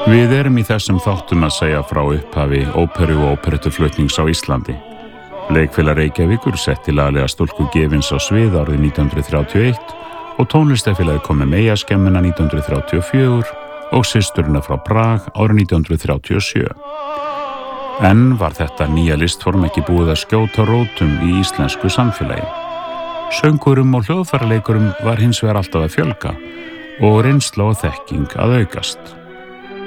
Við erum í þessum þáttum að segja frá upphafi óperu og óperuttuflutnings á Íslandi. Leikfélag Reykjavíkur setti laglega Stúlku Gefins á svið árið 1931 og tónlistarfélagið kom með Meyjaskemmuna 1934 og Systurina frá Prag árið 1937. En var þetta nýja listform ekki búið að skjóta rótum í íslensku samfélagi. Söngurum og hljóðfæraleikurum var hins vegar alltaf að fjölga og reynsla og þekking að aukast.